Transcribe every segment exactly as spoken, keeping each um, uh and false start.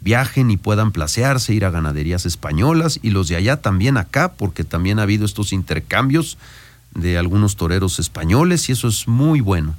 viajen y puedan placearse, ir a ganaderías españolas y los de allá también acá, porque también ha habido estos intercambios de algunos toreros españoles y eso es muy bueno.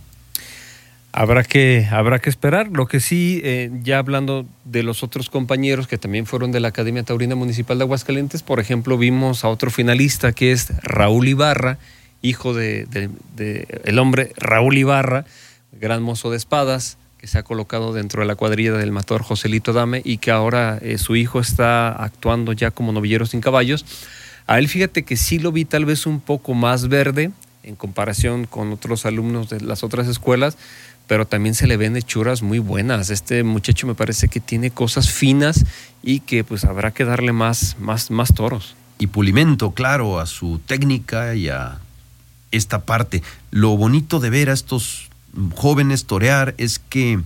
Habrá que, habrá que esperar. Lo que sí, eh, ya hablando de los otros compañeros que también fueron de la Academia Taurina Municipal de Aguascalientes, por ejemplo, vimos a otro finalista que es Raúl Ibarra, hijo de, de, de el hombre Raúl Ibarra, gran mozo de espadas, que se ha colocado dentro de la cuadrilla del matador Joselito Dame y que ahora eh, su hijo está actuando ya como novillero sin caballos. A él, fíjate que sí lo vi tal vez un poco más verde en comparación con otros alumnos de las otras escuelas, pero también se le ven hechuras muy buenas. Este muchacho me parece que tiene cosas finas y que pues habrá que darle más, más, más toros. Y pulimento, claro, a su técnica y a esta parte. Lo bonito de ver a estos jóvenes torear es que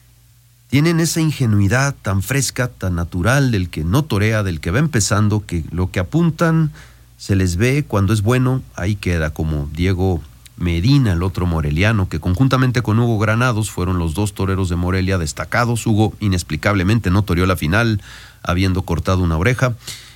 tienen esa ingenuidad tan fresca, tan natural del que no torea, del que va empezando, que lo que apuntan se les ve cuando es bueno, ahí queda, como Diego Medina, el otro moreliano, que conjuntamente con Hugo Granados fueron los dos toreros de Morelia destacados. Hugo inexplicablemente no toreó la final, habiendo cortado una oreja.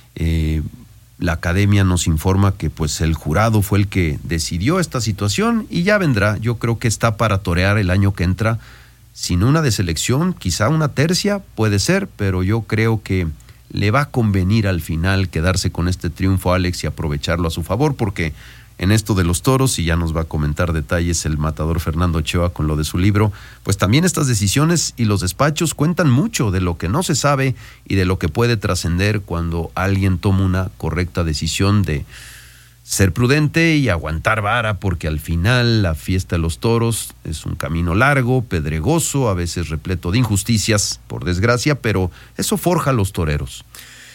Eh, la academia nos informa que pues el jurado fue el que decidió esta situación y ya vendrá. Yo creo que está para torear el año que entra, sin una de selección, quizá una tercia, puede ser, pero yo creo que le va a convenir al final quedarse con este triunfo a Alex y aprovecharlo a su favor, porque en esto de los toros, y ya nos va a comentar detalles el matador Fernando Ochoa con lo de su libro, pues también estas decisiones y los despachos cuentan mucho de lo que no se sabe y de lo que puede trascender cuando alguien toma una correcta decisión de ser prudente y aguantar vara, porque al final la fiesta de los toros es un camino largo, pedregoso, a veces repleto de injusticias, por desgracia, pero eso forja a los toreros.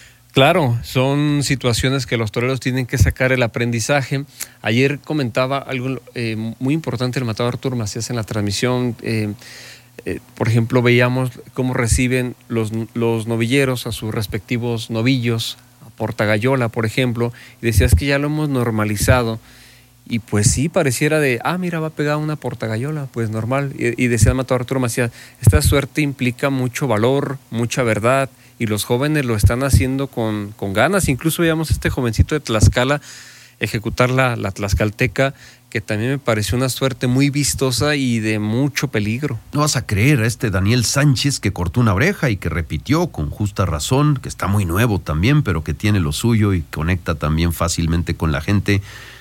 Claro, son situaciones que los toreros tienen que sacar el aprendizaje. Ayer comentaba algo eh, muy importante el matador Arturo Macías en la transmisión. Eh, eh, por ejemplo, veíamos cómo reciben los, los novilleros a sus respectivos novillos, a Portagayola, por ejemplo, y decías que ya lo hemos normalizado. Y pues sí, pareciera de, ah, mira, va a pegar una Portagayola, pues normal. Y, y decía el matador Arturo Macías, esta suerte implica mucho valor, mucha verdad, y los jóvenes lo están haciendo con, con ganas. Incluso veíamos a este jovencito de Tlaxcala ejecutar la, la tlaxcalteca, que también me pareció una suerte muy vistosa y de mucho peligro. No vas a creer a este Daniel Sánchez que cortó una oreja y que repitió con justa razón, que está muy nuevo también, pero que tiene lo suyo y conecta también fácilmente con la gente.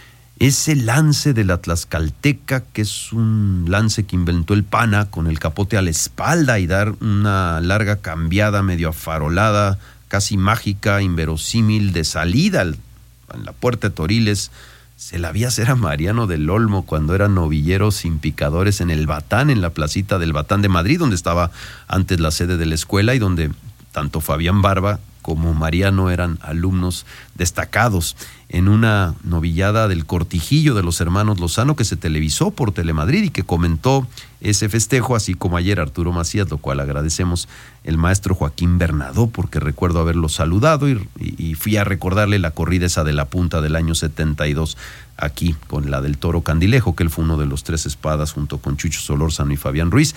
Ese lance de la tlaxcalteca, que es un lance que inventó el Pana con el capote a la espalda y dar una larga cambiada medio afarolada, casi mágica, inverosímil, de salida en la puerta de Toriles, se la vi hacer a Mariano del Olmo cuando era novillero sin picadores en el Batán, en la placita del Batán de Madrid, donde estaba antes la sede de la escuela y donde tanto Fabián Barba como Mariano eran alumnos destacados, en una novillada del Cortijillo de los hermanos Lozano que se televisó por Telemadrid y que comentó ese festejo, así como ayer Arturo Macías, lo cual agradecemos el maestro Joaquín Bernadó, porque recuerdo haberlo saludado y, y fui a recordarle la corrida esa de la punta del año setenta y dos aquí, con la del Toro Candilejo, que él fue uno de los tres espadas junto con Chucho Solórzano y Fabián Ruiz.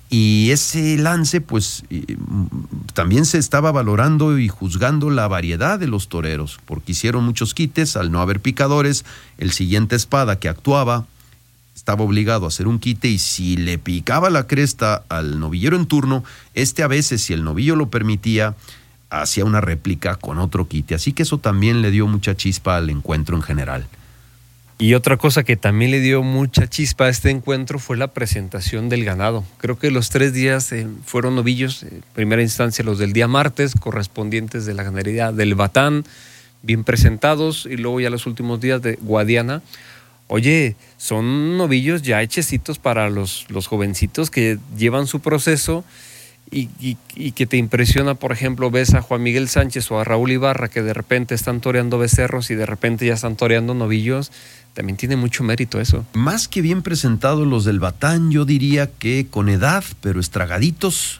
Y ese lance, pues, también se estaba valorando y juzgando la variedad de los toreros, porque hicieron muchos quites al no haber picadores. El siguiente espada que actuaba estaba obligado a hacer un quite, y si le picaba la cresta al novillero en turno, este a veces, si el novillo lo permitía, hacía una réplica con otro quite. Así que eso también le dio mucha chispa al encuentro en general. Y otra cosa que también le dio mucha chispa a este encuentro fue la presentación del ganado. Creo que los tres días eh, fueron novillos, en primera instancia los del día martes, correspondientes de la ganadería del Batán, bien presentados, y luego ya los últimos días de Guadiana. Oye, son novillos ya hechecitos para los, los jovencitos que llevan su proceso y, y, y que te impresiona. Por ejemplo, ves a Juan Miguel Sánchez o a Raúl Ibarra que de repente están toreando becerros y de repente ya están toreando novillos. También tiene mucho mérito eso. Más que bien presentados los del Batán, yo diría que con edad, pero estragaditos.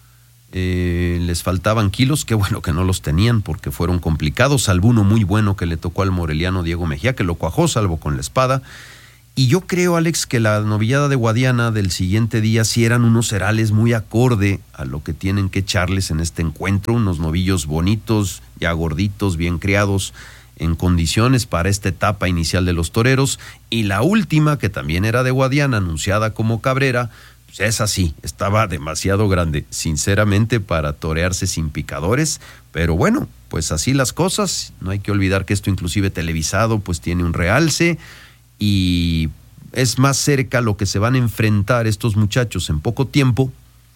Eh, les faltaban kilos, qué bueno que no los tenían porque fueron complicados, salvo uno muy bueno que le tocó al moreliano Diego Mejía, que lo cuajó salvo con la espada. Y yo creo, Alex, que la novillada de Guadiana del siguiente día sí eran unos herales muy acorde a lo que tienen que echarles en este encuentro, unos novillos bonitos, ya gorditos, bien criados, en condiciones para esta etapa inicial de los toreros. Y la última, que también era de Guadiana, anunciada como Cabrera, pues esa sí, estaba demasiado grande, sinceramente, para torearse sin picadores. Pero bueno, pues así las cosas. No hay que olvidar que esto, inclusive televisado, pues tiene un realce, y es más cerca lo que se van a enfrentar estos muchachos en poco tiempo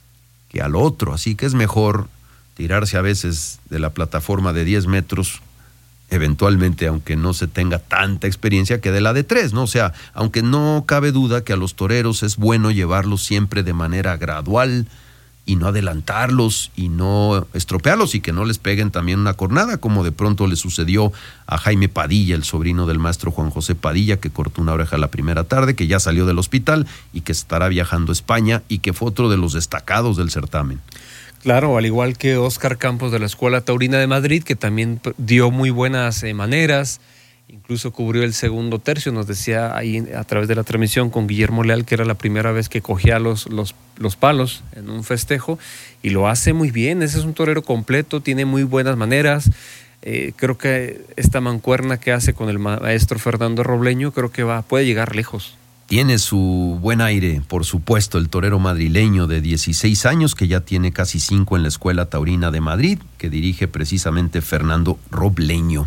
que al otro. Así que es mejor tirarse a veces de la plataforma de diez metros, eventualmente, aunque no se tenga tanta experiencia, que de la de tres, ¿no? O sea, aunque no cabe duda que a los toreros es bueno llevarlos siempre de manera gradual y no adelantarlos y no estropearlos, y que no les peguen también una cornada, como de pronto le sucedió a Jaime Padilla, el sobrino del maestro Juan José Padilla, que cortó una oreja la primera tarde, que ya salió del hospital y que estará viajando a España, y que fue otro de los destacados del certamen. Claro, al igual que Óscar Campos de la Escuela Taurina de Madrid, que también dio muy buenas eh, maneras, incluso cubrió el segundo tercio. Nos decía ahí a través de la transmisión con Guillermo Leal que era la primera vez que cogía los, los, los palos en un festejo, y lo hace muy bien. Ese es un torero completo, tiene muy buenas maneras. Eh, creo que esta mancuerna que hace con el maestro Fernando Robleño, creo que va, puede llegar lejos. Tiene su buen aire, por supuesto, el torero madrileño de dieciséis años, que ya tiene casi cinco en la Escuela Taurina de Madrid, que dirige precisamente Fernando Robleño.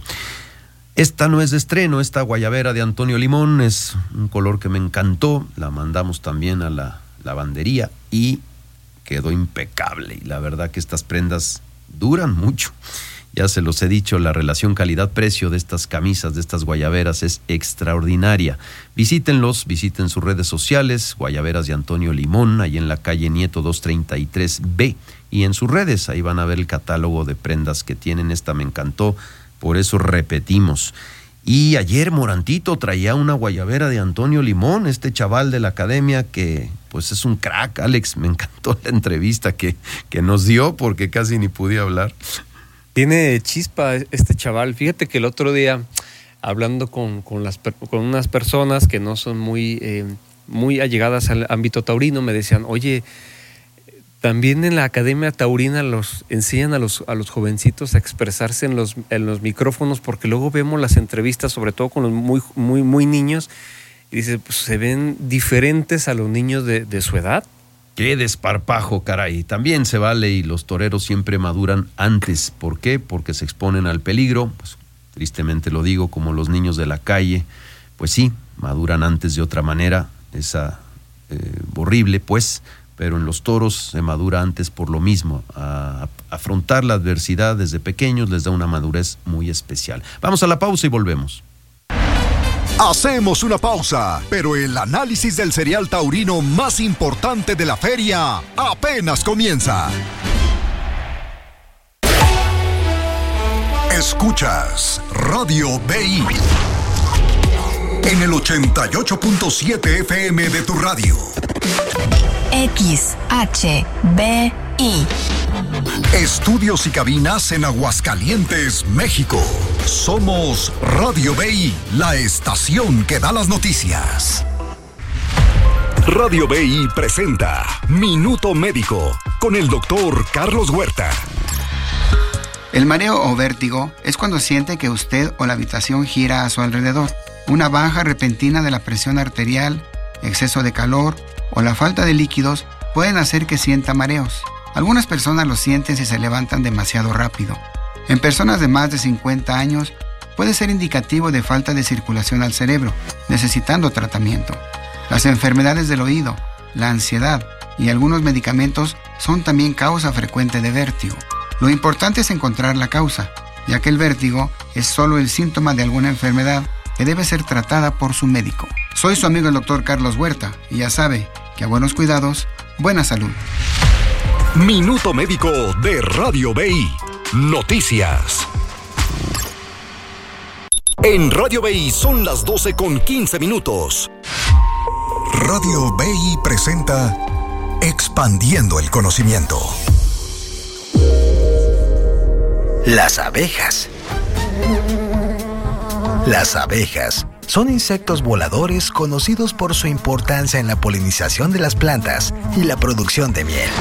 Esta no es de estreno, esta guayabera de Antonio Limón es un color que me encantó, la mandamos también a la lavandería y quedó impecable. Y la verdad que estas prendas duran mucho. Ya se los he dicho, la relación calidad-precio de estas camisas, de estas guayaberas, es extraordinaria. Visítenlos, visiten sus redes sociales, Guayaberas de Antonio Limón, ahí en la calle Nieto doscientos treinta y tres B, y en sus redes, ahí van a ver el catálogo de prendas que tienen. Esta me encantó, por eso repetimos. Y ayer Morantito traía una guayabera de Antonio Limón, este chaval de la academia que pues es un crack, Alex. Me encantó la entrevista que, que nos dio, porque casi ni pude hablar. Tiene chispa este chaval. Fíjate que el otro día, hablando con, con, las, con unas personas que no son muy, eh, muy allegadas al ámbito taurino, me decían, oye, también en la Academia Taurina los enseñan a los, a los jovencitos a expresarse en los, en los micrófonos, porque luego vemos las entrevistas, sobre todo con los muy, muy, muy niños, y dice, pues se ven diferentes a los niños de, de su edad. ¡Qué desparpajo, caray! También se vale, y los toreros siempre maduran antes. ¿Por qué? Porque se exponen al peligro. Pues tristemente lo digo, como los niños de la calle. Pues sí, maduran antes de otra manera. Esa eh, horrible, pues. Pero en los toros se madura antes por lo mismo. A, a afrontar la adversidad desde pequeños les da una madurez muy especial. Vamos a la pausa y volvemos. Hacemos una pausa, pero el análisis del cereal taurino más importante de la feria apenas comienza. Escuchas Radio B I en el ochenta y ocho punto siete F M de tu radio. X H B I. Estudios y cabinas en Aguascalientes, México. Somos Radio B I, la estación que da las noticias. Radio B I presenta Minuto Médico con el doctor Carlos Huerta. El mareo o vértigo es cuando siente que usted o la habitación gira a su alrededor. Una baja repentina de la presión arterial, exceso de calor o la falta de líquidos pueden hacer que sienta mareos. Algunas personas lo sienten si se levantan demasiado rápido. En personas de más de cincuenta años puede ser indicativo de falta de circulación al cerebro, necesitando tratamiento. Las enfermedades del oído, la ansiedad y algunos medicamentos son también causa frecuente de vértigo. Lo importante es encontrar la causa, ya que el vértigo es solo el síntoma de alguna enfermedad que debe ser tratada por su médico. Soy su amigo el doctor Carlos Huerta y ya sabe que a buenos cuidados, buena salud. Minuto Médico de Radio B I. Noticias. En Radio B I son las doce con quince minutos. Radio B I presenta Expandiendo el Conocimiento. Las abejas. Las abejas Son insectos voladores conocidos por su importancia en la polinización de las plantas y la producción de miel.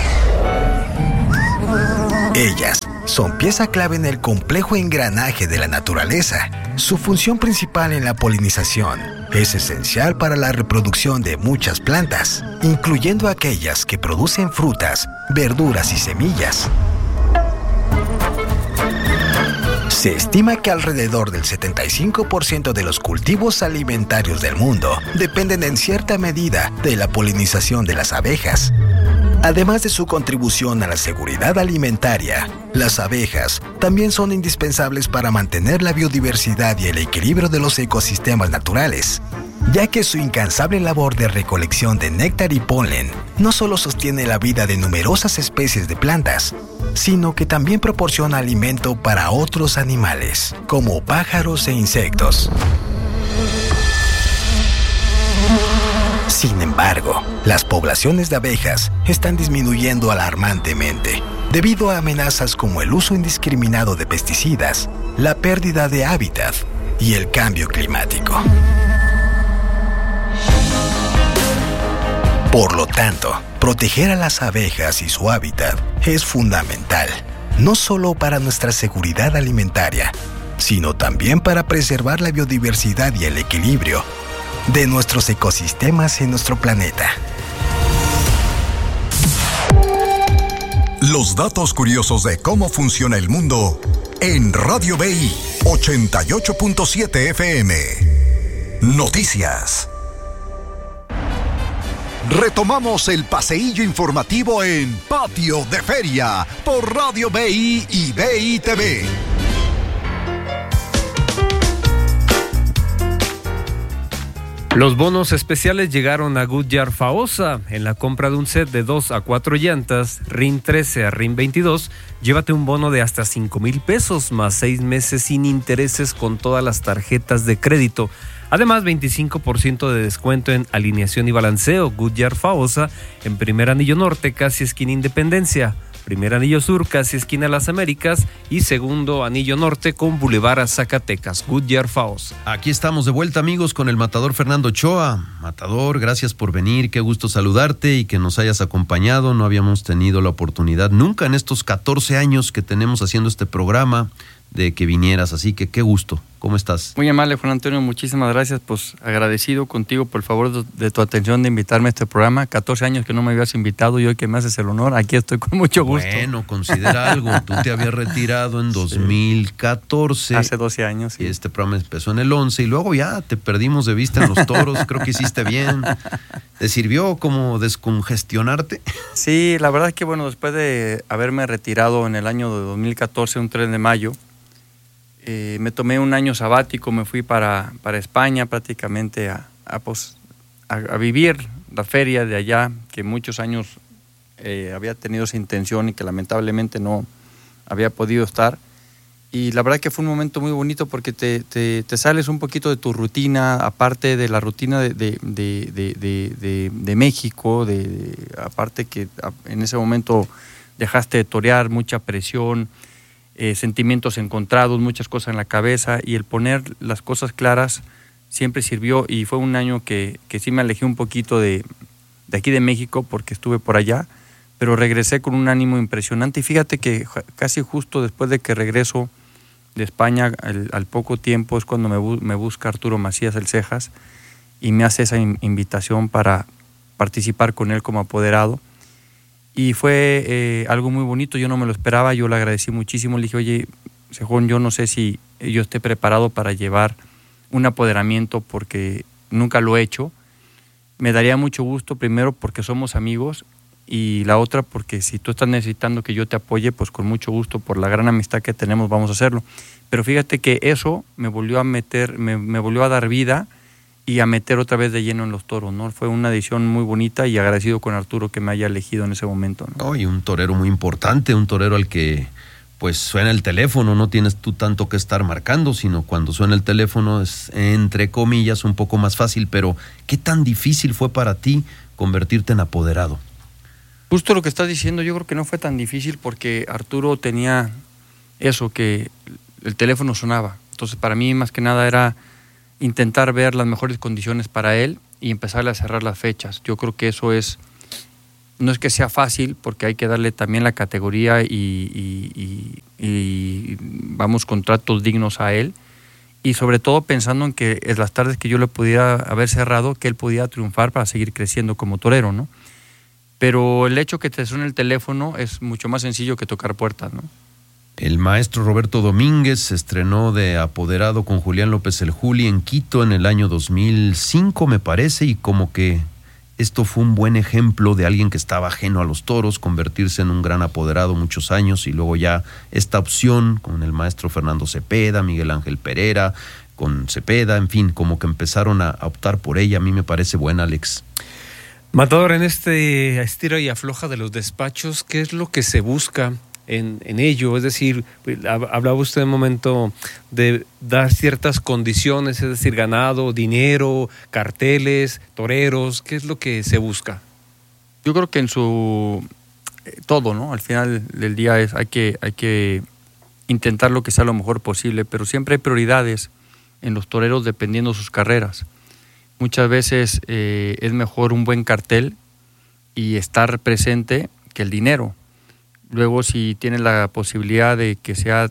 Ellas son pieza clave en el complejo engranaje de la naturaleza. Su función principal en la polinización es esencial para la reproducción de muchas plantas, incluyendo aquellas que producen frutas, verduras y semillas. Se estima que alrededor del setenta y cinco por ciento de los cultivos alimentarios del mundo dependen en cierta medida de la polinización de las abejas. Además de su contribución a la seguridad alimentaria, las abejas también son indispensables para mantener la biodiversidad y el equilibrio de los ecosistemas naturales, ya que su incansable labor de recolección de néctar y polen no solo sostiene la vida de numerosas especies de plantas, sino que también proporciona alimento para otros animales, como pájaros e insectos. Sin embargo, las poblaciones de abejas están disminuyendo alarmantemente debido a amenazas como el uso indiscriminado de pesticidas, la pérdida de hábitat y el cambio climático. Por lo tanto, proteger a las abejas y su hábitat es fundamental, no solo para nuestra seguridad alimentaria, sino también para preservar la biodiversidad y el equilibrio de nuestros ecosistemas en nuestro planeta. Los datos curiosos de cómo funciona el mundo en Radio B I ochenta y ocho punto siete F M. Noticias. Retomamos el paseillo informativo en Patio de Feria por Radio B I y B I T V. Los bonos especiales llegaron a Goodyear Faosa. En la compra de un set de dos a cuatro llantas, R I N trece a R I N veintidós, llévate un bono de hasta cinco mil pesos más seis meses sin intereses con todas las tarjetas de crédito. Además, veinticinco por ciento de descuento en alineación y balanceo. Goodyear Faosa, en primer anillo norte, casi esquina Independencia. Primer anillo sur, casi esquina Las Américas. Y segundo anillo norte con Boulevard a Zacatecas. Goodyear Faosa. Aquí estamos de vuelta, amigos, con el matador Fernando Ochoa. Matador, gracias por venir, qué gusto saludarte y que nos hayas acompañado. No habíamos tenido la oportunidad nunca en estos catorce años que tenemos haciendo este programa de que vinieras, así que qué gusto. ¿Cómo estás? Muy amable, Juan Antonio, muchísimas gracias, pues agradecido contigo por el favor de, de tu atención de invitarme a este programa. catorce años que no me habías invitado y hoy que me haces el honor, aquí estoy con mucho gusto. Bueno, considera algo, tú te habías retirado en dos mil catorce. Hace doce años, sí. Y este programa empezó en el once y luego ya te perdimos de vista en los toros, creo que hiciste bien. ¿Te sirvió como descongestionarte? Sí, la verdad es que bueno, después de haberme retirado en el año de dos mil catorce, un tres de mayo, Eh, me tomé un año sabático, me fui para, para España prácticamente a, a, pues, a, a vivir la feria de allá, que muchos años eh, había tenido esa intención y que lamentablemente no había podido estar. Y la verdad que fue un momento muy bonito porque te, te, te sales un poquito de tu rutina, aparte de la rutina de, de, de, de, de, de, de México, de, de, aparte que en ese momento dejaste de torear, mucha presión, Eh, sentimientos encontrados, muchas cosas en la cabeza, y el poner las cosas claras siempre sirvió. Y fue un año que, que sí me alejé un poquito de, de aquí de México porque estuve por allá, pero regresé con un ánimo impresionante. Y fíjate que casi justo después de que regreso de España, al, al poco tiempo es cuando me, bu- me busca Arturo Macías el Cejas y me hace esa in- invitación para participar con él como apoderado. Y fue eh, algo muy bonito, yo no me lo esperaba, yo le agradecí muchísimo, le dije, oye, Cejón, yo no sé si yo esté preparado para llevar un apoderamiento porque nunca lo he hecho. Me daría mucho gusto, primero porque somos amigos y la otra porque si tú estás necesitando que yo te apoye, pues con mucho gusto, por la gran amistad que tenemos vamos a hacerlo. Pero fíjate que eso me volvió a meter, me, me volvió a dar vida y a meter otra vez de lleno en los toros, ¿no? Fue una decisión muy bonita y agradecido con Arturo que me haya elegido en ese momento, ¿no? Oh, y un torero muy importante, un torero al que pues suena el teléfono, no tienes tú tanto que estar marcando, sino cuando suena el teléfono es, entre comillas, un poco más fácil, pero ¿qué tan difícil fue para ti convertirte en apoderado? Justo lo que estás diciendo, yo creo que no fue tan difícil porque Arturo tenía eso, que el teléfono sonaba. Entonces para mí más que nada era intentar ver las mejores condiciones para él y empezarle a cerrar las fechas. Yo creo que eso es, no es que sea fácil, porque hay que darle también la categoría y, y, y, y vamos, contratos dignos a él, y sobre todo pensando en que en las tardes que yo le pudiera haber cerrado, que él pudiera triunfar para seguir creciendo como torero, ¿no? Pero el hecho que te suene el teléfono es mucho más sencillo que tocar puertas, ¿no? El maestro Roberto Domínguez se estrenó de apoderado con Julián López el Juli en Quito en el año dos mil cinco, me parece, y como que esto fue un buen ejemplo de alguien que estaba ajeno a los toros, convertirse en un gran apoderado muchos años, y luego ya esta opción con el maestro Fernando Cepeda, Miguel Ángel Pereira, con Cepeda, en fin, como que empezaron a optar por ella. A mí me parece buena, Alex. Matador, en este estira y afloja de los despachos, ¿qué es lo que se busca en, en ello? Es decir, hablaba usted en un momento de dar ciertas condiciones, es decir, ganado, dinero, carteles, toreros. ¿Qué es lo que se busca? Yo creo que en su eh, todo, ¿no? Al final del día es hay que hay que intentar lo que sea lo mejor posible, pero siempre hay prioridades en los toreros dependiendo de sus carreras. Muchas veces eh, es mejor un buen cartel y estar presente que el dinero. Luego, si tienes la posibilidad de que sea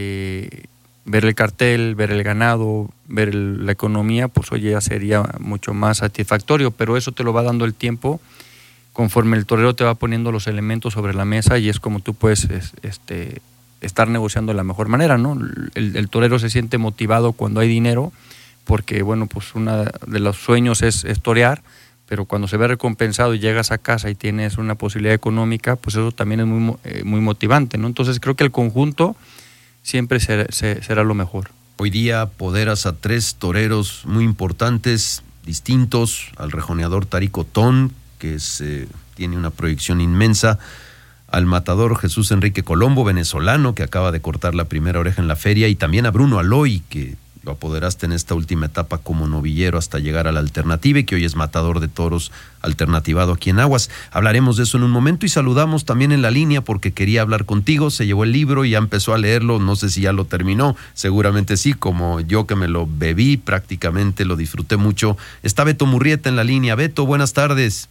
eh, ver el cartel, ver el ganado, ver el, la economía, pues oye, ya sería mucho más satisfactorio, pero eso te lo va dando el tiempo conforme el torero te va poniendo los elementos sobre la mesa, y es como tú puedes este, estar negociando de la mejor manera, ¿no? El, el torero se siente motivado cuando hay dinero, porque bueno, pues uno de los sueños es, es torear, pero cuando se ve recompensado y llegas a casa y tienes una posibilidad económica, pues eso también es muy, eh, muy motivante, ¿no? Entonces creo que el conjunto siempre será, será lo mejor. Hoy día apoderas a tres toreros muy importantes, distintos, al rejoneador Tarico Tón, que es, eh, tiene una proyección inmensa, al matador Jesús Enrique Colombo, venezolano, que acaba de cortar la primera oreja en la feria, y también a Bruno Aloy, que lo apoderaste en esta última etapa como novillero hasta llegar a la alternativa, y que hoy es matador de toros alternativado aquí en Aguas. Hablaremos de eso en un momento, y saludamos también en la línea porque quería hablar contigo. Se llevó el libro y ya empezó a leerlo, no sé si ya lo terminó, seguramente sí, como yo que me lo bebí prácticamente, lo disfruté mucho. Está Beto Murrieta en la línea. Beto, buenas tardes.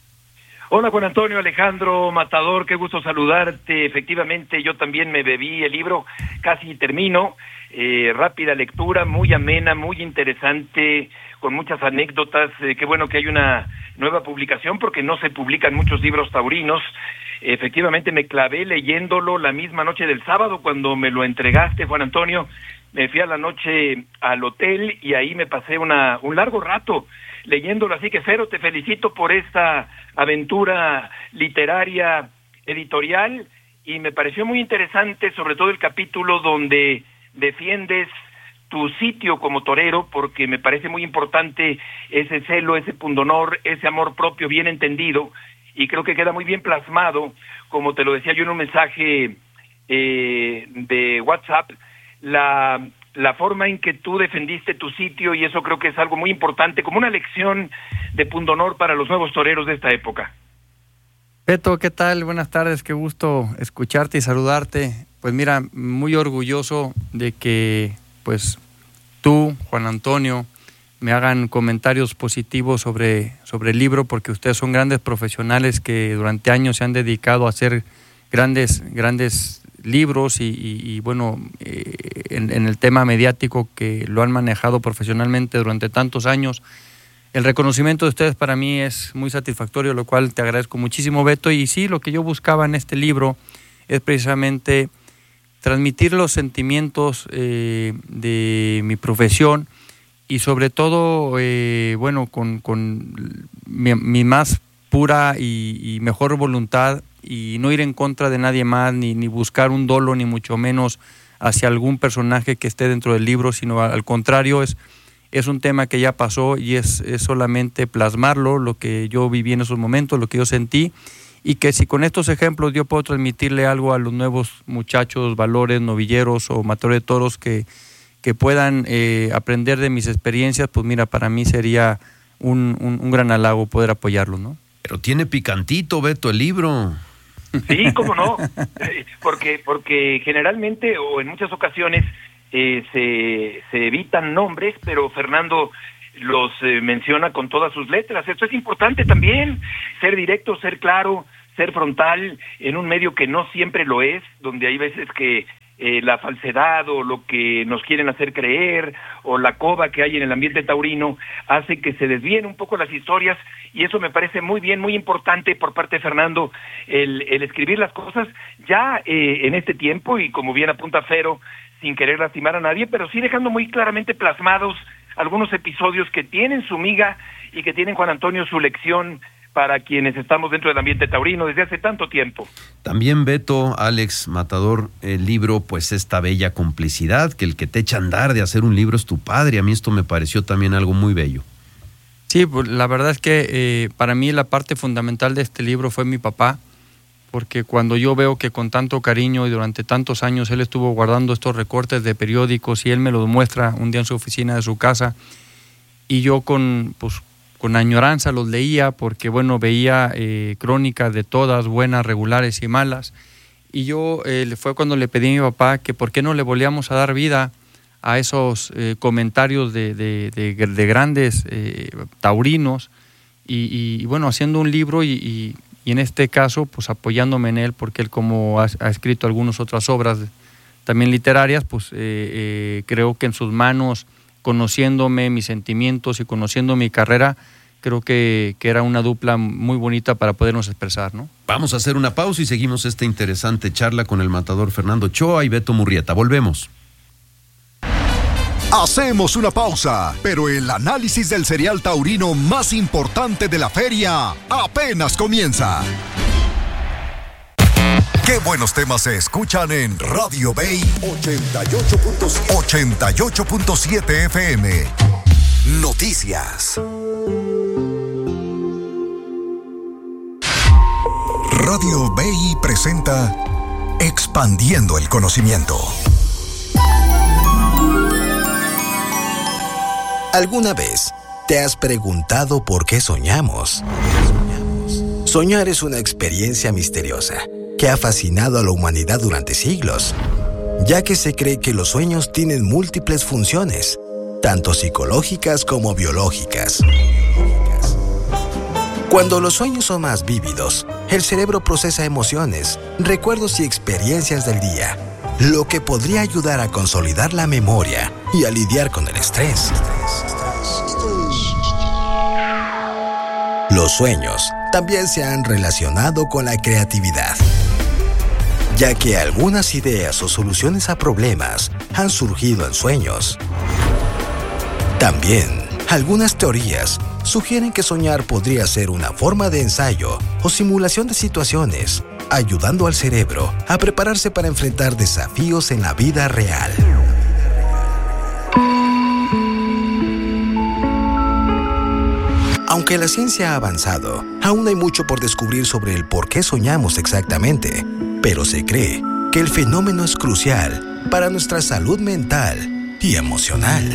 Hola Juan Antonio, Alejandro, Matador, qué gusto saludarte. Efectivamente, yo también me bebí el libro, casi termino. Eh, rápida lectura, muy amena, muy interesante, con muchas anécdotas. Eh, qué bueno que hay una nueva publicación, porque no se publican muchos libros taurinos. Efectivamente me clavé leyéndolo la misma noche del sábado cuando me lo entregaste, Juan Antonio. Me fui a la noche al hotel y ahí me pasé una un largo rato leyéndolo, así que Cero, te felicito por esta aventura literaria editorial, y me pareció muy interesante sobre todo el capítulo donde defiendes tu sitio como torero, porque me parece muy importante ese celo, ese pundonor, ese amor propio bien entendido, y creo que queda muy bien plasmado, como te lo decía yo en un mensaje eh, de WhatsApp, la, la forma en que tú defendiste tu sitio, y eso creo que es algo muy importante, como una lección de pundonor para los nuevos toreros de esta época. Beto, ¿qué tal? Buenas tardes, qué gusto escucharte y saludarte. Pues mira, muy orgulloso de que pues tú, Juan Antonio, me hagan comentarios positivos sobre, sobre el libro, porque ustedes son grandes profesionales que durante años se han dedicado a hacer grandes, grandes libros y, y, y bueno, eh, en, en el tema mediático que lo han manejado profesionalmente durante tantos años. El reconocimiento de ustedes para mí es muy satisfactorio, lo cual te agradezco muchísimo, Beto. Y sí, lo que yo buscaba en este libro es precisamente transmitir los sentimientos eh, de mi profesión, y sobre todo, eh, bueno, con, con mi, mi más pura y, y mejor voluntad, y no ir en contra de nadie más, ni, ni buscar un dolo, ni mucho menos hacia algún personaje que esté dentro del libro, sino al contrario, es, es un tema que ya pasó, y es, es solamente plasmarlo, lo que yo viví en esos momentos, lo que yo sentí, y que si con estos ejemplos yo puedo transmitirle algo a los nuevos muchachos, valores, novilleros o matadores de toros que, que puedan eh, aprender de mis experiencias, pues mira, para mí sería un, un, un gran halago poder apoyarlo, ¿no? Pero tiene picantito, Beto, el libro. Sí, cómo no, porque, porque generalmente o en muchas ocasiones eh, se, se evitan nombres, pero Fernando los eh, menciona con todas sus letras. Esto es importante también, ser directo, ser claro, ser frontal en un medio que no siempre lo es, donde hay veces que eh, la falsedad o lo que nos quieren hacer creer o la coba que hay en el ambiente taurino hace que se desvíen un poco las historias, y eso me parece muy bien, muy importante por parte de Fernando, el, el escribir las cosas ya eh, en este tiempo, y como bien apunta Fero, sin querer lastimar a nadie, pero sí dejando muy claramente plasmados algunos episodios que tienen su miga y que tienen, Juan Antonio, su lección para quienes estamos dentro del ambiente taurino desde hace tanto tiempo. También, Beto, Alex Matador, el libro, pues esta bella complicidad, que el que te echa a andar de hacer un libro es tu padre. A mí esto me pareció también algo muy bello. Sí, pues la verdad es que eh, para mí la parte fundamental de este libro fue mi papá, porque cuando yo veo que con tanto cariño y durante tantos años él estuvo guardando estos recortes de periódicos y él me lo muestra un día en su oficina de su casa, y yo con, pues, con añoranza los leía, porque bueno, veía eh, crónicas de todas, buenas, regulares y malas, y yo eh, fue cuando le pedí a mi papá que por qué no le volvíamos a dar vida a esos eh, comentarios de, de, de, de grandes eh, taurinos, y, y bueno, haciendo un libro y, y Y en este caso, pues apoyándome en él, porque él como ha, ha escrito algunas otras obras también literarias, pues eh, eh, creo que en sus manos, conociéndome mis sentimientos y conociendo mi carrera, creo que, que era una dupla muy bonita para podernos expresar, ¿no? Vamos a hacer una pausa y seguimos esta interesante charla con el matador Fernando Ochoa y Beto Murrieta. Volvemos. Hacemos una pausa, pero el análisis del cereal taurino más importante de la feria apenas comienza. Qué buenos temas se escuchan en Radio Bay ochenta y ocho punto siete F M. Noticias. Radio Bay presenta Expandiendo el Conocimiento. ¿Alguna vez te has preguntado por qué soñamos? Soñar es una experiencia misteriosa que ha fascinado a la humanidad durante siglos, ya que se cree que los sueños tienen múltiples funciones, tanto psicológicas como biológicas. Cuando los sueños son más vívidos, el cerebro procesa emociones, recuerdos y experiencias del día, lo que podría ayudar a consolidar la memoria y a lidiar con el estrés. Los sueños también se han relacionado con la creatividad, ya que algunas ideas o soluciones a problemas han surgido en sueños. También, algunas teorías sugieren que soñar podría ser una forma de ensayo o simulación de situaciones, ayudando al cerebro a prepararse para enfrentar desafíos en la vida real. Aunque la ciencia ha avanzado, aún hay mucho por descubrir sobre el por qué soñamos exactamente, pero se cree que el fenómeno es crucial para nuestra salud mental y emocional.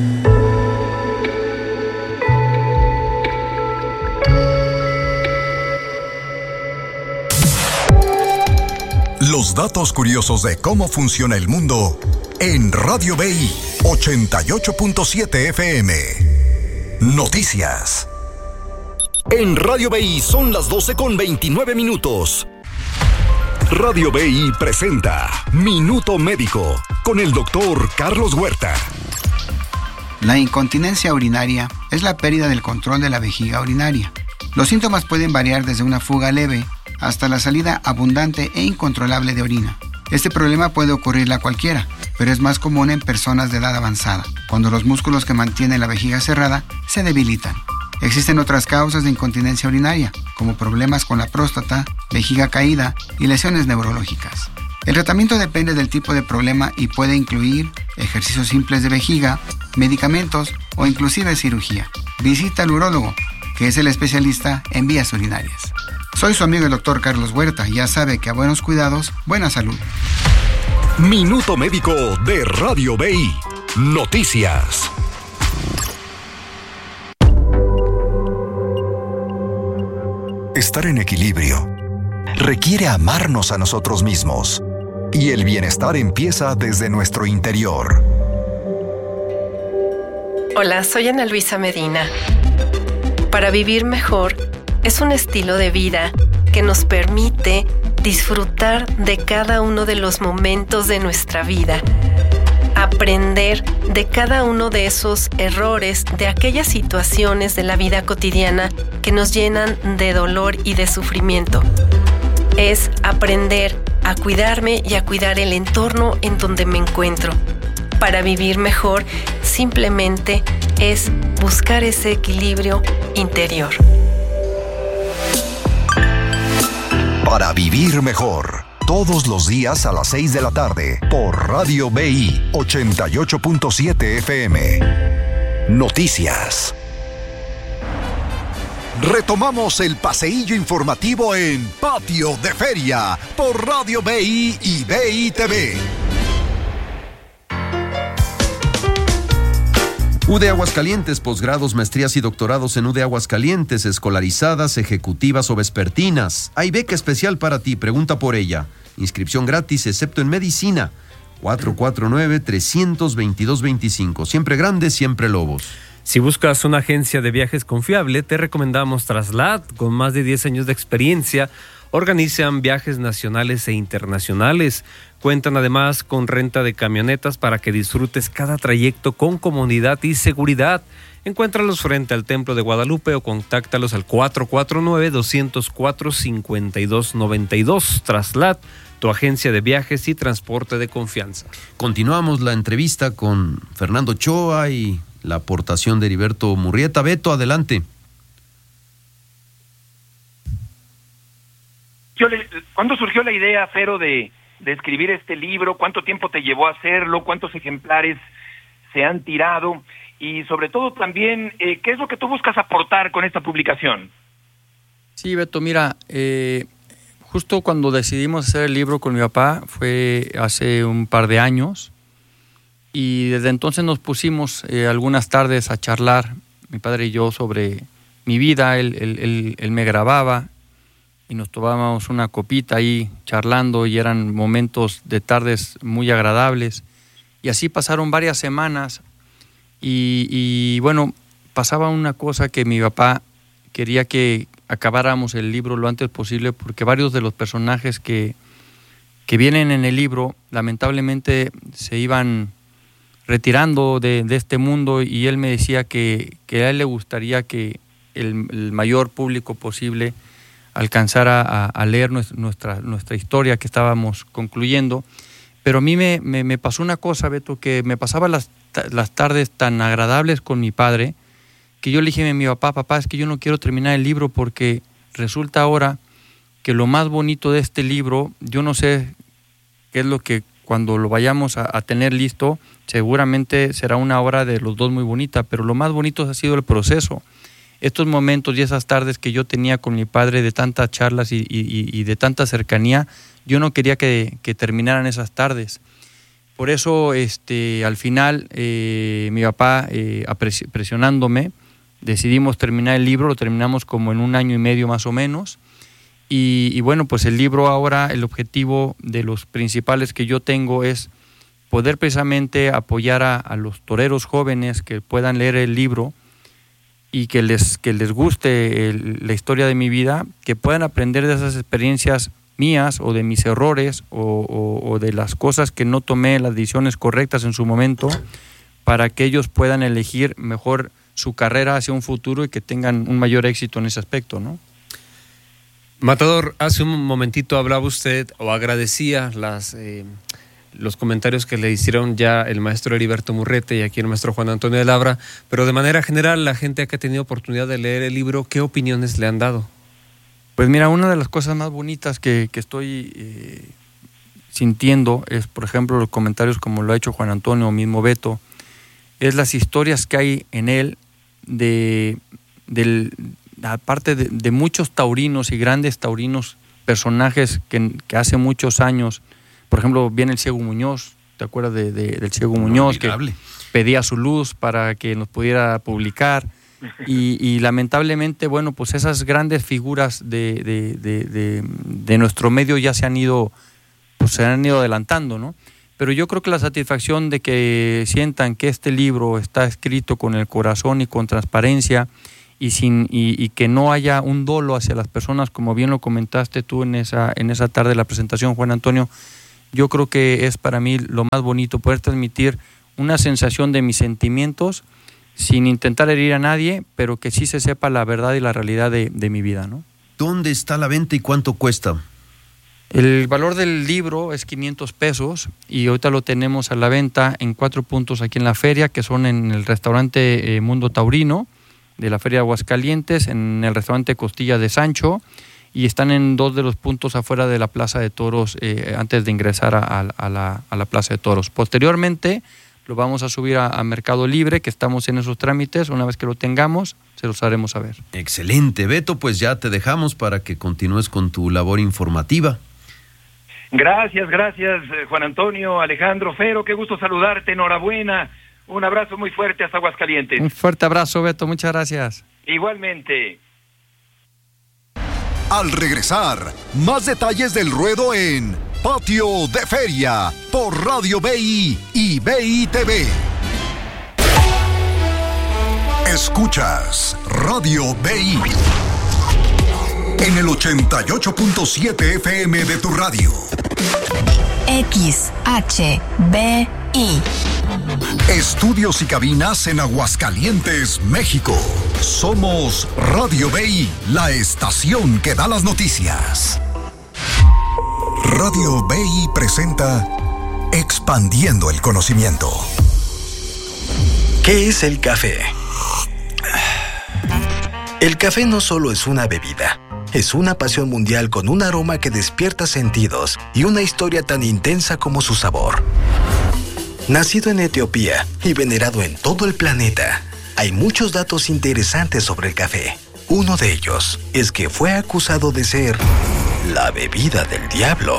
Los datos curiosos de cómo funciona el mundo en Radio Bay ochenta y ocho punto siete F M. Noticias. En Radio Bay son las doce con veintinueve minutos. Radio Bay presenta Minuto Médico con el doctor Carlos Huerta. La incontinencia urinaria es la pérdida del control de la vejiga urinaria. Los síntomas pueden variar desde una fuga leve hasta la salida abundante e incontrolable de orina. Este problema puede ocurrirle a cualquiera, pero es más común en personas de edad avanzada, cuando los músculos que mantienen la vejiga cerrada se debilitan. Existen otras causas de incontinencia urinaria, como problemas con la próstata, vejiga caída y lesiones neurológicas. El tratamiento depende del tipo de problema y puede incluir ejercicios simples de vejiga, medicamentos o inclusive cirugía. Visita al urólogo, que es el especialista en vías urinarias. Soy su amigo el doctor Carlos Huerta y ya sabe que a buenos cuidados, buena salud. Minuto Médico de Radio Bay. Noticias. Estar en equilibrio requiere amarnos a nosotros mismos, Y el bienestar empieza desde nuestro interior. Hola, soy Ana Luisa Medina. Para vivir mejor es un estilo de vida que nos permite disfrutar de cada uno de los momentos de nuestra vida, aprender de cada uno de esos errores, de aquellas situaciones de la vida cotidiana que nos llenan de dolor y de sufrimiento. Es aprender a cuidarme y a cuidar el entorno en donde me encuentro. Para vivir mejor, simplemente es buscar ese equilibrio interior. Para vivir mejor, todos los días a las seis de la tarde, por Radio B I ochenta y ocho punto siete F M. Noticias. Retomamos el paseillo informativo en Patio de Feria por Radio B I y B I T V. U D Aguascalientes, posgrados, maestrías y doctorados en U D Aguascalientes, escolarizadas, ejecutivas o vespertinas. Hay beca especial para ti, pregunta por ella. Inscripción gratis, excepto en medicina. cuatro cuatro nueve, tres dos dos, dos cinco. Siempre grandes, siempre lobos. Si buscas una agencia de viajes confiable, te recomendamos Traslat, con más de diez años de experiencia. Organizan viajes nacionales e internacionales. Cuentan además con renta de camionetas para que disfrutes cada trayecto con comodidad y seguridad. Encuéntralos frente al Templo de Guadalupe o contáctalos al cuatro cuatro nueve, dos cero cuatro, cinco dos nueve dos. Traslat, tu agencia de viajes y transporte de confianza. Continuamos la entrevista con Fernando Ochoa y la aportación de Heriberto Murrieta. Beto, adelante. Yo le, ¿Cuándo surgió la idea, Fero, de, de escribir este libro? ¿Cuánto tiempo te llevó a hacerlo? ¿Cuántos ejemplares se han tirado? Y sobre todo también, eh, ¿qué es lo que tú buscas aportar con esta publicación? Sí, Beto, mira, eh, justo cuando decidimos hacer el libro con mi papá fue hace un par de años. Y desde entonces nos pusimos eh, algunas tardes a charlar, mi padre y yo, sobre mi vida. Él, él, él, él me grababa y nos tomábamos una copita ahí charlando y eran momentos de tardes muy agradables. Y así pasaron varias semanas y, y bueno, pasaba una cosa que mi papá quería que acabáramos el libro lo antes posible porque varios de los personajes que, que vienen en el libro lamentablemente se iban retirando de, de este mundo y él me decía que, que a él le gustaría que el, el mayor público posible alcanzara a, a leer nuestra, nuestra historia que estábamos concluyendo. Pero a mí me, me, me pasó una cosa, Beto, que me pasaba las, las tardes tan agradables con mi padre, que yo le dije a mi papá, papá, es que yo no quiero terminar el libro porque resulta ahora que lo más bonito de este libro, yo no sé qué es lo que cuando lo vayamos a, a tener listo, seguramente será una obra de los dos muy bonita, pero lo más bonito ha sido el proceso. Estos momentos y esas tardes que yo tenía con mi padre de tantas charlas y, y, y de tanta cercanía, yo no quería que, que terminaran esas tardes. Por eso, este, al final, eh, mi papá, eh, presionándome, decidimos terminar el libro, lo terminamos como en un año y medio más o menos. Y, y bueno, pues el libro ahora, el objetivo de los principales que yo tengo es poder precisamente apoyar a, a los toreros jóvenes que puedan leer el libro y que les, que les guste el, la historia de mi vida, que puedan aprender de esas experiencias mías o de mis errores o, o, o de las cosas que no tomé las decisiones correctas en su momento, para que ellos puedan elegir mejor su carrera hacia un futuro y que tengan un mayor éxito en ese aspecto, ¿no? Matador, hace un momentito hablaba usted o agradecía las, eh, los comentarios que le hicieron ya el maestro Heriberto Murrieta y aquí el maestro Juan Antonio de Labra, pero de manera general, la gente que ha tenido oportunidad de leer el libro, ¿qué opiniones le han dado? Pues mira, una de las cosas más bonitas que, que estoy eh, sintiendo es, por ejemplo, los comentarios como lo ha hecho Juan Antonio o mismo Beto, es las historias que hay en él de, del... aparte de, de muchos taurinos y grandes taurinos, personajes que, que hace muchos años, por ejemplo, viene el Ciego Muñoz, ¿te acuerdas de, de, del Ciego Muñoz? Que pedía su luz para que nos pudiera publicar. Y, y lamentablemente, bueno, pues esas grandes figuras de, de, de, de, de nuestro medio ya se han ido pues se han ido adelantando, ¿no? Pero yo creo que la satisfacción de que sientan que este libro está escrito con el corazón y con transparencia y, sin, y, y que no haya un dolo hacia las personas, como bien lo comentaste tú en esa, en esa tarde de la presentación, Juan Antonio, yo creo que es para mí lo más bonito, poder transmitir una sensación de mis sentimientos sin intentar herir a nadie, pero que sí se sepa la verdad y la realidad de, de mi vida, ¿no? ¿Dónde está la venta y cuánto cuesta? El valor del libro es quinientos pesos y ahorita lo tenemos a la venta en cuatro puntos aquí en la feria, que son en el restaurante eh, Mundo Taurino de la Feria de Aguascalientes, en el restaurante Costilla de Sancho, y están en dos de los puntos afuera de la Plaza de Toros eh, antes de ingresar a, a, a, la, a la Plaza de Toros. Posteriormente lo vamos a subir a, a Mercado Libre, que estamos en esos trámites. Una vez que lo tengamos, se los haremos saber. Excelente, Beto, pues ya te dejamos para que continúes con tu labor informativa. Gracias, gracias, Juan Antonio, Alejandro, Fero, qué gusto saludarte, enhorabuena, un abrazo muy fuerte hasta Aguascalientes. Un fuerte abrazo, Beto, muchas gracias. Igualmente. Al regresar, más detalles del ruedo en Patio de Feria por Radio B I y B I T V. Escuchas Radio B I en el ochenta y ocho punto siete F M de tu radio. X H B I. Estudios y cabinas en Aguascalientes, México. Somos Radio B I, la estación que da las noticias. Radio B I presenta Expandiendo el Conocimiento. ¿Qué es el café? El café no solo es una bebida, es una pasión mundial con un aroma que despierta sentidos y una historia tan intensa como su sabor. Nacido en Etiopía y venerado en todo el planeta, hay muchos datos interesantes sobre el café. Uno de ellos es que fue acusado de ser la bebida del diablo.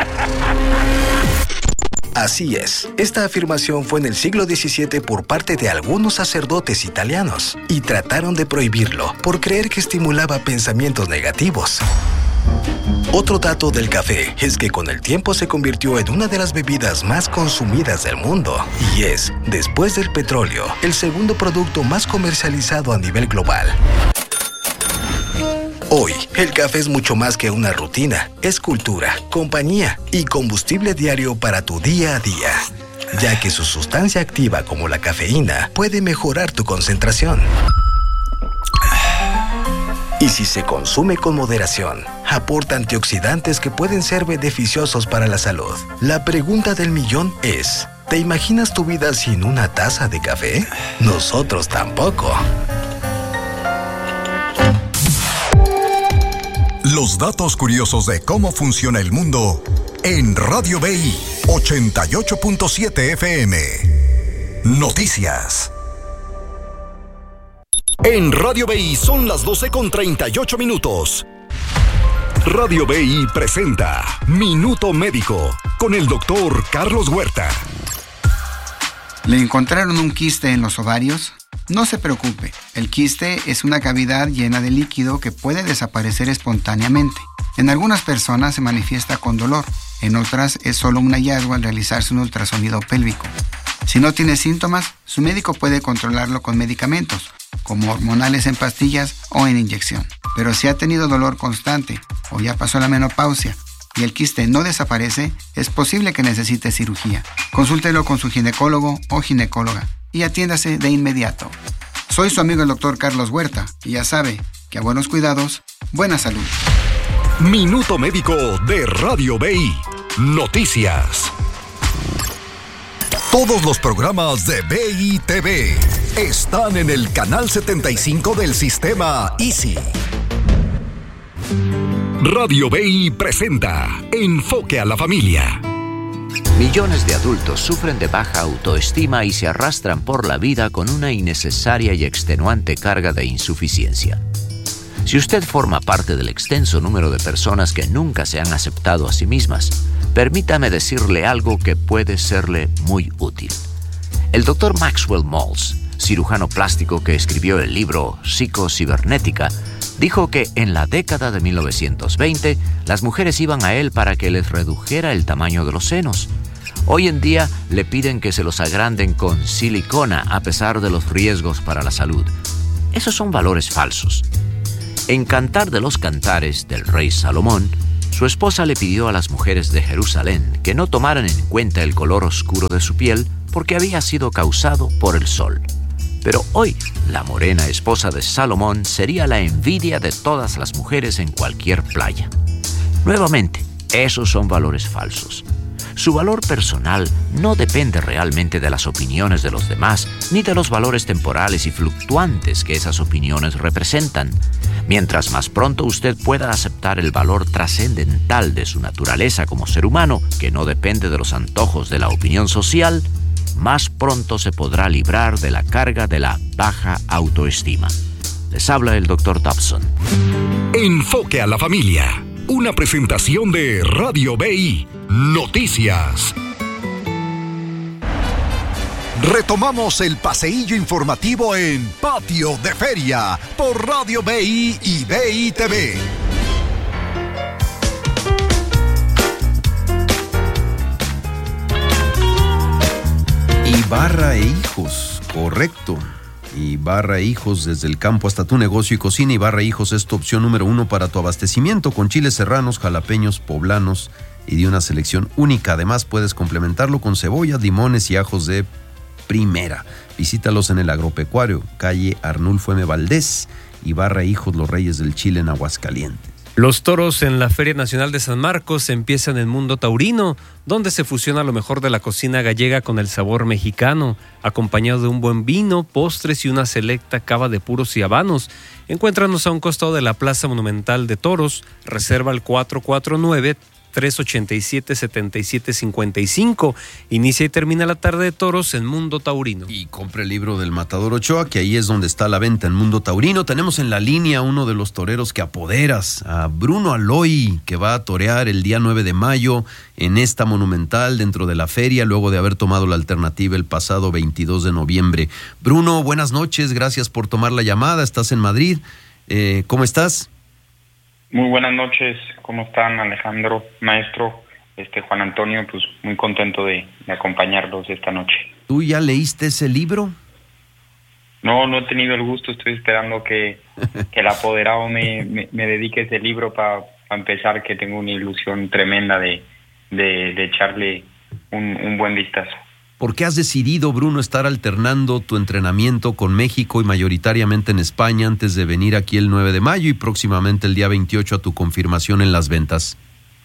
Así es, esta afirmación fue en el siglo diecisiete por parte de algunos sacerdotes italianos y trataron de prohibirlo por creer que estimulaba pensamientos negativos. Otro dato del café es que con el tiempo se convirtió en una de las bebidas más consumidas del mundo y es, después del petróleo, el segundo producto más comercializado a nivel global. Hoy, el café es mucho más que una rutina, es cultura, compañía y combustible diario para tu día a día, ya que su sustancia activa como la cafeína puede mejorar tu concentración. Y si se consume con moderación, aporta antioxidantes que pueden ser beneficiosos para la salud. La pregunta del millón es, ¿te imaginas tu vida sin una taza de café? Nosotros tampoco. Los datos curiosos de cómo funciona el mundo en Radio B I ochenta y ocho punto siete F M. Noticias. En Radio B I son las doce con treinta y ocho minutos. Radio B I presenta Minuto Médico con el doctor Carlos Huerta. ¿Le encontraron un quiste en los ovarios? No se preocupe, el quiste es una cavidad llena de líquido que puede desaparecer espontáneamente. En algunas personas se manifiesta con dolor, en otras es solo un hallazgo al realizarse un ultrasonido pélvico. Si no tiene síntomas, su médico puede controlarlo con medicamentos, como hormonales en pastillas o en inyección. Pero si ha tenido dolor constante o ya pasó la menopausia y el quiste no desaparece, es posible que necesite cirugía. Consúltelo con su ginecólogo o ginecóloga y atiéndase de inmediato. Soy su amigo el doctor Carlos Huerta y ya sabe que a buenos cuidados, buena salud. Minuto Médico de Radio B I. Noticias. Todos los programas de B I T V están en el canal setenta y cinco del sistema Easy. Radio B I presenta Enfoque a la Familia. Millones de adultos sufren de baja autoestima y se arrastran por la vida con una innecesaria y extenuante carga de insuficiencia. Si usted forma parte del extenso número de personas que nunca se han aceptado a sí mismas, permítame decirle algo que puede serle muy útil. El doctor Maxwell Maltz, cirujano plástico que escribió el libro Psicocibernética, Dijo que en la década de mil novecientos veinte las mujeres iban a él para que les redujera el tamaño de los senos. Hoy en día le piden que se los agranden con silicona a pesar de los riesgos para la salud. Esos son valores falsos. En Cantar de los Cantares del rey Salomón, su esposa le pidió a las mujeres de Jerusalén que no tomaran en cuenta el color oscuro de su piel porque había sido causado por el sol. Pero hoy, la morena esposa de Salomón sería la envidia de todas las mujeres en cualquier playa. Nuevamente, esos son valores falsos. Su valor personal no depende realmente de las opiniones de los demás, ni de los valores temporales y fluctuantes que esas opiniones representan. Mientras más pronto usted pueda aceptar el valor trascendental de su naturaleza como ser humano, que no depende de los antojos de la opinión social, más pronto se podrá librar de la carga de la baja autoestima. Les habla el doctor Dobson. Enfoque a la familia. Una presentación de Radio B I Noticias. Retomamos el paseillo informativo en Patio de Feria por Radio B I y B I T V. Ibarra e Hijos, correcto. Ibarra e Hijos, desde el campo hasta tu negocio y cocina. Ibarra e Hijos es tu opción número uno para tu abastecimiento con chiles serranos, jalapeños, poblanos y de una selección única. Además, puedes complementarlo con cebollas, limones y ajos de primera. Visítalos en el Agropecuario, calle Arnulfo M. Valdés. Ibarra e Hijos, los reyes del chile en Aguascalientes. Los toros en la Feria Nacional de San Marcos empiezan en Mundo Taurino, donde se fusiona lo mejor de la cocina gallega con el sabor mexicano, acompañado de un buen vino, postres y una selecta cava de puros y habanos. Encuéntranos a un costado de la Plaza Monumental de Toros. Reserva al cuatro cuatro nueve, tres ocho siete, siete siete cinco cinco. Inicia y termina la tarde de toros en Mundo Taurino. Y compre el libro del Matador Ochoa, que ahí es donde está la venta en Mundo Taurino. Tenemos en la línea uno de los toreros que apoderas, a Bruno Aloy, que va a torear el día nueve de mayo en esta Monumental dentro de la feria, luego de haber tomado la alternativa el pasado veintidós de noviembre. Bruno, buenas noches, gracias por tomar la llamada. Estás en Madrid. Eh, ¿Cómo estás? Muy buenas noches, ¿cómo están, Alejandro, maestro, este Juan Antonio? Pues muy contento de, de acompañarlos esta noche. ¿Tú ya leíste ese libro? No, no he tenido el gusto, estoy esperando que, que el apoderado me, me, me dedique ese libro para pa empezar, que tengo una ilusión tremenda de, de, de echarle un, un buen vistazo. ¿Por qué has decidido, Bruno, estar alternando tu entrenamiento con México y mayoritariamente en España antes de venir aquí el nueve de mayo y próximamente el día veintiocho a tu confirmación en las ventas?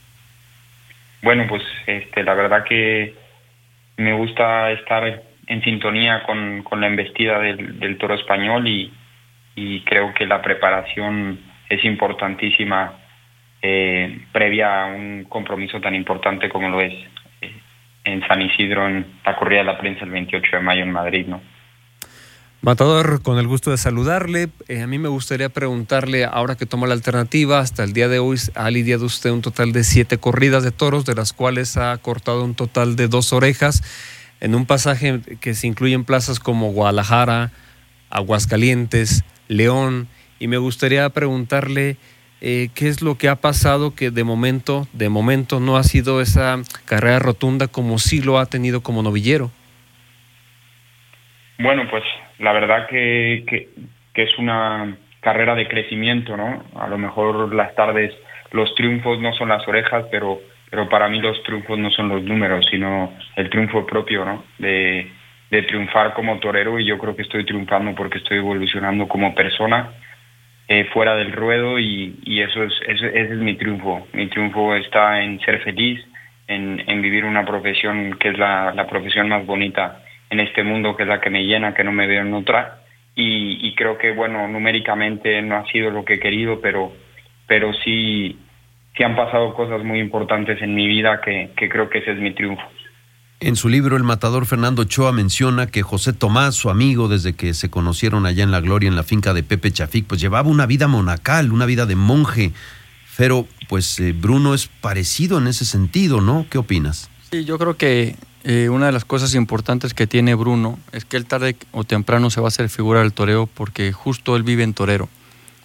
Bueno, pues este, la verdad que me gusta estar en sintonía con, con la embestida del, del toro español y, y creo que la preparación es importantísima eh, previa a un compromiso tan importante como lo es en San Isidro, en la corrida de la prensa el veintiocho de mayo en Madrid, ¿no? Matador, con el gusto de saludarle. Eh, a mí me gustaría preguntarle, ahora que toma la alternativa, hasta el día de hoy ha lidiado usted un total de siete corridas de toros, de las cuales ha cortado un total de dos orejas, en un pasaje que se incluye en plazas como Guadalajara, Aguascalientes, León, y me gustaría preguntarle Eh, ¿qué es lo que ha pasado que de momento, de momento no ha sido esa carrera rotunda como sí lo ha tenido como novillero? Bueno, pues la verdad que, que, que es una carrera de crecimiento, ¿no? A lo mejor las tardes, los triunfos no son las orejas, pero, pero para mí los triunfos no son los números, sino el triunfo propio, ¿no? De, de triunfar como torero, y yo creo que estoy triunfando porque estoy evolucionando como persona, Eh, fuera del ruedo, y, y eso es ese, ese es mi triunfo. Mi triunfo está en ser feliz, en, en vivir una profesión que es la, la profesión más bonita en este mundo, que es la que me llena, que no me veo en otra, y, y creo que, bueno, numéricamente no ha sido lo que he querido, pero, pero sí, sí han pasado cosas muy importantes en mi vida que, que creo que ese es mi triunfo. En su libro, el matador Fernando Ochoa menciona que José Tomás, su amigo, desde que se conocieron allá en La Gloria, en la finca de Pepe Chafic, pues llevaba una vida monacal, una vida de monje. Pero, pues, eh, Bruno es parecido en ese sentido, ¿no? ¿Qué opinas? Sí, yo creo que eh, una de las cosas importantes que tiene Bruno es que él tarde o temprano se va a hacer figura del toreo, porque justo él vive en torero.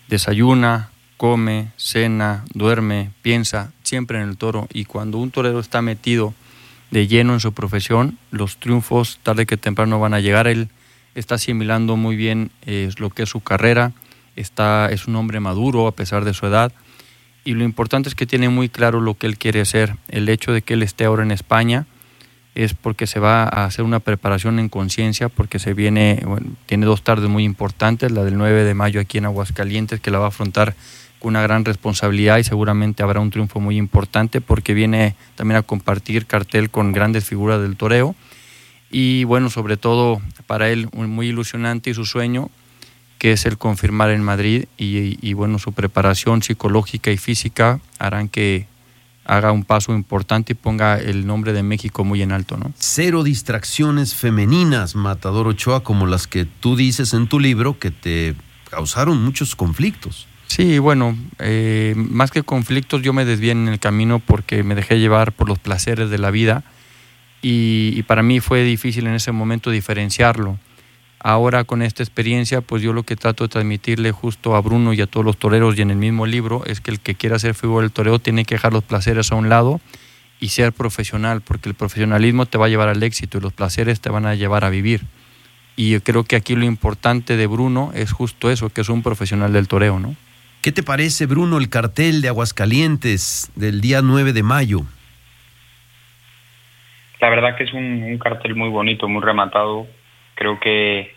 desayuna, come, cena, duerme, piensa siempre en el toro, y cuando un torero está metido de lleno en su profesión, los triunfos tarde que temprano van a llegar. Él está asimilando muy bien eh, lo que es su carrera, está, es un hombre maduro a pesar de su edad, y lo importante es que tiene muy claro lo que él quiere hacer. El hecho de que él esté ahora en España es porque se va a hacer una preparación en conciencia, porque se viene, bueno, tiene dos tardes muy importantes, la del nueve de mayo aquí en Aguascalientes, que la va a afrontar con una gran responsabilidad, y seguramente habrá un triunfo muy importante porque viene también a compartir cartel con grandes figuras del toreo. Y bueno, sobre todo para él muy ilusionante, y su sueño que es el confirmar en Madrid, y, y bueno, su preparación psicológica y física harán que haga un paso importante y ponga el nombre de México muy en alto, ¿no? Cero distracciones femeninas, Matador Ochoa, como las que tú dices en tu libro, que te causaron muchos conflictos. Sí, bueno, eh, más que conflictos, yo me desvié en el camino porque me dejé llevar por los placeres de la vida, y, y para mí fue difícil en ese momento diferenciarlo. Ahora, con esta experiencia, pues yo lo que trato de transmitirle justo a Bruno y a todos los toreros, y en el mismo libro, es que el que quiera ser figura del toreo tiene que dejar los placeres a un lado y ser profesional, porque el profesionalismo te va a llevar al éxito y los placeres te van a llevar a vivir. Y yo creo que aquí lo importante de Bruno es justo eso, que es un profesional del toreo, ¿no? ¿Qué te parece, Bruno, el cartel de Aguascalientes del día nueve de mayo? La verdad que es un, un cartel muy bonito, muy rematado. Creo que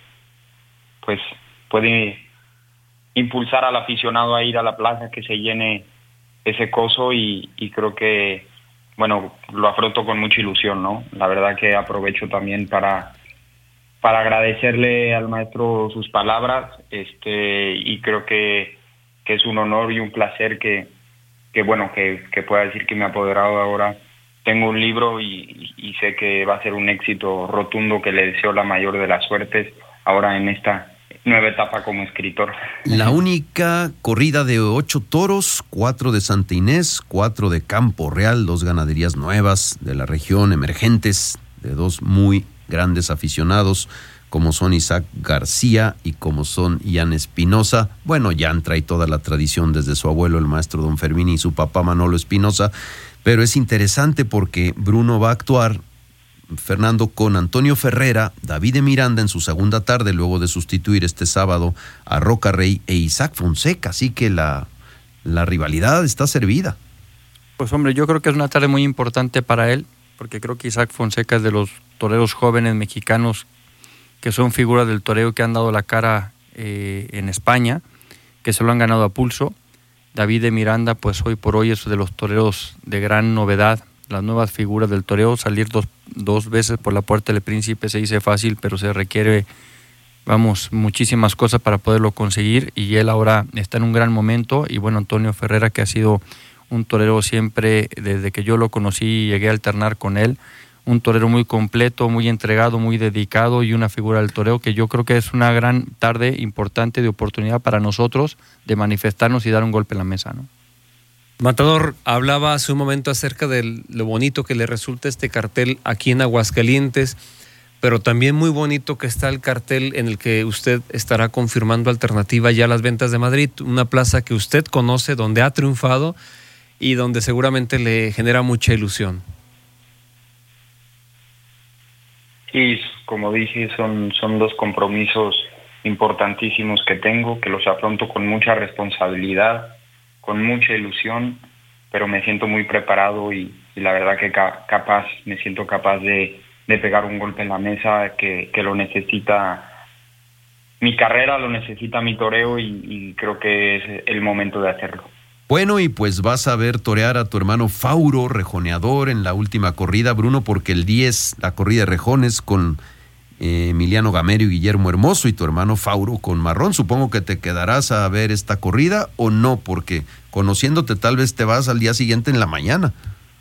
pues puede impulsar al aficionado a ir a la plaza, que se llene ese coso, y, y creo que, bueno, lo afronto con mucha ilusión, ¿no? La verdad que aprovecho también para, para agradecerle al maestro sus palabras, este, y creo que, que es un honor y un placer que, que bueno, que, que pueda decir que me ha apoderado ahora. Tengo un libro y, y sé que va a ser un éxito rotundo, que le deseo la mayor de las suertes ahora en esta nueva etapa como escritor. La única corrida de ocho toros, cuatro de Santa Inés, cuatro de Campo Real, dos ganaderías nuevas de la región, emergentes, de dos muy grandes aficionados, como son Isaac García y como son Ian Espinosa. Bueno, Ian trae toda la tradición desde su abuelo, el maestro Don Fermín, y su papá Manolo Espinosa. Pero es interesante porque Bruno va a actuar, Fernando, con Antonio Ferrera, David de Miranda en su segunda tarde, luego de sustituir este sábado a Roca Rey e Isaac Fonseca. Así que la, la rivalidad está servida. Pues hombre, yo creo que es una tarde muy importante para él, porque creo que Isaac Fonseca es de los toreros jóvenes mexicanos que son figuras del toreo, que han dado la cara eh, en España, que se lo han ganado a pulso. David de Miranda, pues hoy por hoy es de los toreros de gran novedad, las nuevas figuras del toreo. Salir dos, dos veces por la puerta del Príncipe se dice fácil, pero se requiere, vamos, muchísimas cosas para poderlo conseguir, y él ahora está en un gran momento. Y bueno, Antonio Ferrera, que ha sido un torero siempre, desde que yo lo conocí y llegué a alternar con él, un torero muy completo, muy entregado, muy dedicado, y una figura del toreo que yo creo que es una gran tarde importante de oportunidad para nosotros de manifestarnos y dar un golpe en la mesa, ¿no? Matador, hablaba hace un momento acerca de lo bonito que le resulta este cartel aquí en Aguascalientes, pero también muy bonito que está el cartel en el que usted estará confirmando alternativa ya a las ventas de Madrid, una plaza que usted conoce, donde ha triunfado y donde seguramente le genera mucha ilusión. Sí, como dije, son, son dos compromisos importantísimos que tengo, que los afronto con mucha responsabilidad, con mucha ilusión, pero me siento muy preparado y, y la verdad que ca- capaz, me siento capaz de, de pegar un golpe en la mesa que, que lo necesita mi carrera, lo necesita mi toreo, y, y creo que es el momento de hacerlo. Bueno, y pues vas a ver torear a tu hermano Fauro, rejoneador, en la última corrida, Bruno, porque el diez, la corrida de rejones con eh, Emiliano Gamero y Guillermo Hermoso, y tu hermano Fauro con Marrón. Supongo que te quedarás a ver esta corrida, o no, porque conociéndote tal vez te vas al día siguiente en la mañana.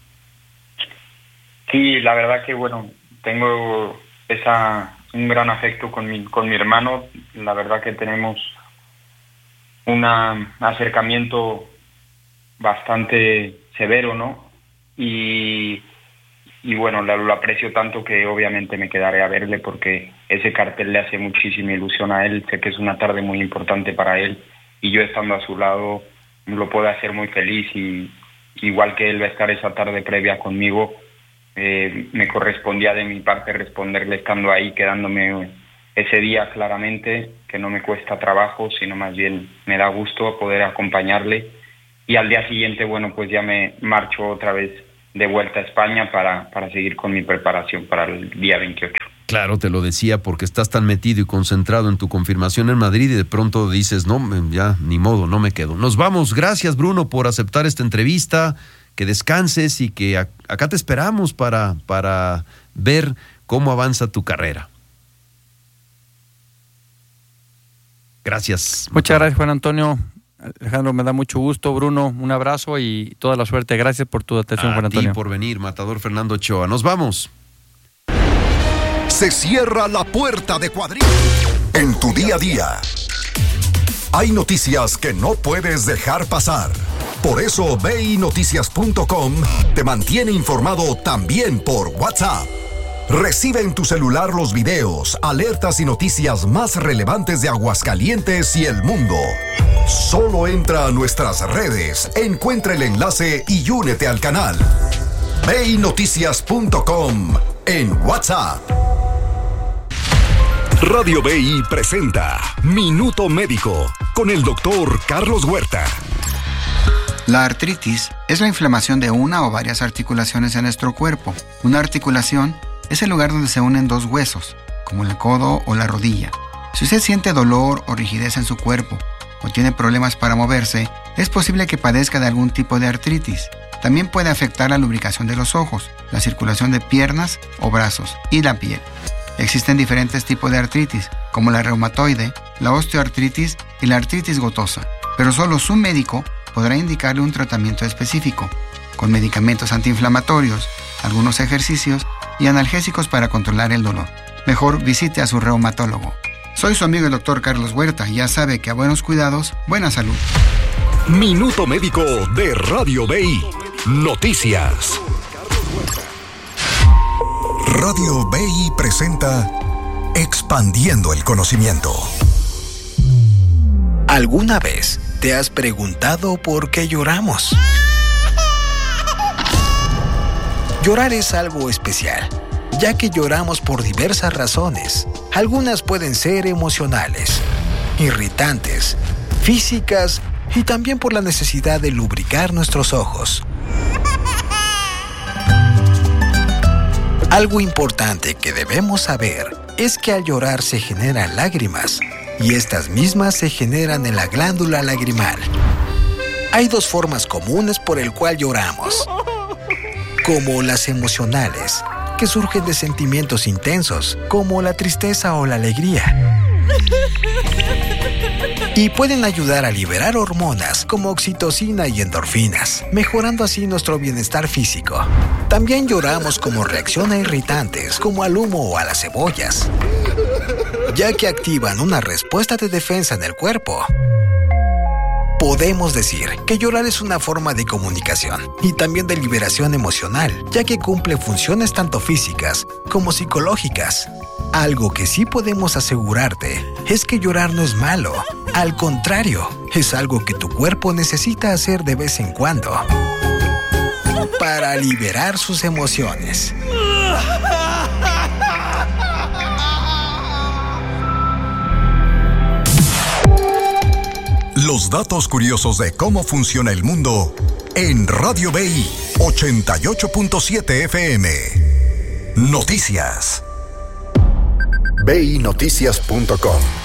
Sí, la verdad que bueno, tengo esa un gran afecto con mi, con mi hermano. La verdad que tenemos un acercamiento bastante severo, ¿no? Y, y bueno, lo, lo aprecio tanto que obviamente me quedaré a verle, porque ese cartel le hace muchísima ilusión a él. Sé que es una tarde muy importante para él y yo estando a su lado lo puedo hacer muy feliz, y igual que él va a estar esa tarde previa conmigo, eh, me correspondía de mi parte responderle estando ahí, quedándome ese día claramente, que no me cuesta trabajo, sino más bien me da gusto poder acompañarle. Y al día siguiente, bueno, pues ya me marcho otra vez de vuelta a España para, para seguir con mi preparación para el día veintiocho. Claro, te lo decía porque estás tan metido y concentrado en tu confirmación en Madrid y de pronto dices, no, ya, ni modo, no me quedo. Nos vamos. Gracias, Bruno, por aceptar esta entrevista. Que descanses y que a, acá te esperamos para, para ver cómo avanza tu carrera. Gracias. Muchas gracias, Juan Antonio. Alejandro, me da mucho gusto. Bruno, un abrazo y toda la suerte. Gracias por tu atención, a Juan Antonio. A ti por venir, Matador Fernando Ochoa. Nos vamos. Se cierra la puerta de cuadrilla. En tu día a día hay noticias que no puedes dejar pasar. Por eso B I Noticias punto com te mantiene informado también por WhatsApp. Recibe en tu celular los videos, alertas y noticias más relevantes de Aguascalientes y el mundo. Solo entra a nuestras redes, encuentra el enlace y únete al canal. B I Noticias punto com en WhatsApp. Radio B I presenta Minuto Médico con el doctor Carlos Huerta. La artritis es la inflamación de una o varias articulaciones en nuestro cuerpo. Una articulación es el lugar donde se unen dos huesos, como el codo o la rodilla. Si usted siente dolor o rigidez en su cuerpo o tiene problemas para moverse, es posible que padezca de algún tipo de artritis. También puede afectar la lubricación de los ojos, la circulación de piernas o brazos y la piel. Existen diferentes tipos de artritis, como la reumatoide, la osteoartritis y la artritis gotosa, pero solo su médico podrá indicarle un tratamiento específico, con medicamentos antiinflamatorios, algunos ejercicios y analgésicos para controlar el dolor. Mejor visite a su reumatólogo. Soy su amigo el doctor Carlos Huerta y ya sabe que a buenos cuidados, buena salud. Minuto Médico de Radio B I. Noticias. Radio B I presenta Expandiendo el Conocimiento. ¿Alguna vez te has preguntado por qué lloramos? Llorar es algo especial, ya que lloramos por diversas razones. Algunas pueden ser emocionales, irritantes, físicas y también por la necesidad de lubricar nuestros ojos. Algo importante que debemos saber es que al llorar se generan lágrimas y estas mismas se generan en la glándula lagrimal. Hay dos formas comunes por el cual lloramos, como las emocionales, que surgen de sentimientos intensos, como la tristeza o la alegría. Y pueden ayudar a liberar hormonas como oxitocina y endorfinas, mejorando así nuestro bienestar físico. También lloramos como reacción a irritantes, como al humo o a las cebollas, ya que activan una respuesta de defensa en el cuerpo. Podemos decir que llorar es una forma de comunicación y también de liberación emocional, ya que cumple funciones tanto físicas como psicológicas. Algo que sí podemos asegurarte es que llorar no es malo. Al contrario, es algo que tu cuerpo necesita hacer de vez en cuando para liberar sus emociones. Los datos curiosos de cómo funciona el mundo en Radio B I ochenta y ocho punto siete F M. Noticias. B I Noticias punto com